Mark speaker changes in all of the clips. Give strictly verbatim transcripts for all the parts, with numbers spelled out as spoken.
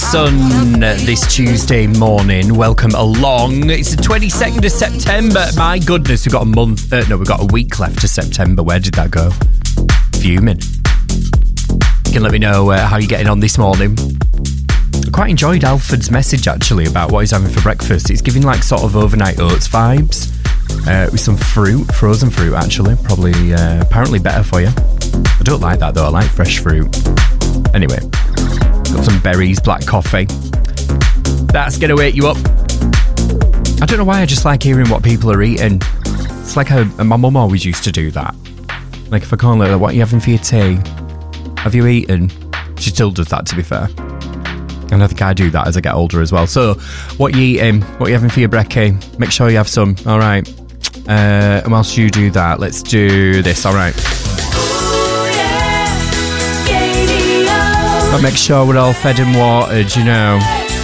Speaker 1: sun this Tuesday morning. Welcome along. It's the twenty-second of September. My goodness, we've got a month. Uh, no, we've got a week left to September. Where did that go? Fuming. You can let me know uh, how you're getting on this morning. I quite enjoyed Alfred's message actually about what he's having for breakfast. It's giving like sort of overnight oats vibes uh, with some fruit, frozen fruit actually. Probably, uh, apparently better for you. I don't like that though. I like fresh fruit. Anyway. Got some berries, black coffee. That's going to wake you up. I don't know why I just like hearing what people are eating. It's like how my mum always used to do that. Like if I call her, what are you having for your tea? Have you eaten? She still does that, to be fair. And I think I do that as I get older as well. So, what are you eating? What are you having for your brekkie? Make sure you have some. All right. Uh, and whilst you do that, let's do this. All right. But make sure we're all fed and watered, you know.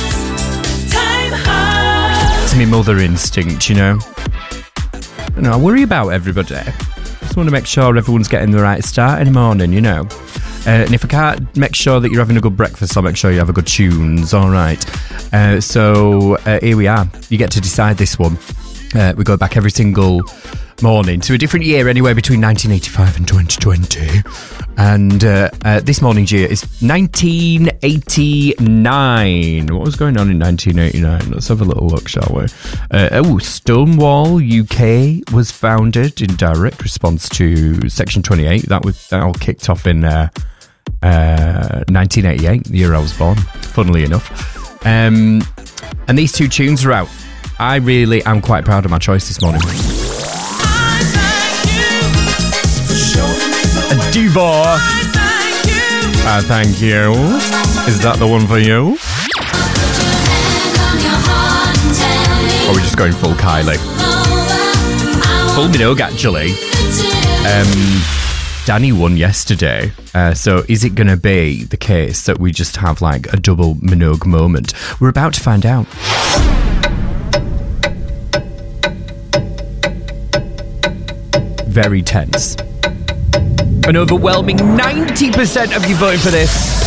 Speaker 1: It's my mother instinct, you know. You know, I worry about everybody. I just want to make sure everyone's getting the right start in the morning, you know. Uh, and if I can't make sure that you're having a good breakfast, I'll make sure you have a good tunes, all right. Uh, so uh, here we are. You get to decide this one. Uh, we go back every single morning to a different year anyway, between nineteen eighty-five and twenty twenty. And uh, uh, this morning's year is nineteen eighty-nine. What was going on in nineteen eighty-nine? Let's have a little look, shall we? Uh, oh, Stonewall U K was founded in direct response to Section twenty-eight. That was that all kicked off in uh, uh, nineteen eighty-eight, the year I was born, funnily enough. Um, and these two tunes are out. I really am quite proud of my choice this morning. Diva. I thank you. Is that the one for you? Or are we just going full Kylie? Full Minogue, actually. Um, Danny won yesterday. Uh, so is it going to be the case that we just have like a double Minogue moment? We're about to find out. Very tense. An overwhelming ninety percent of you voting for this.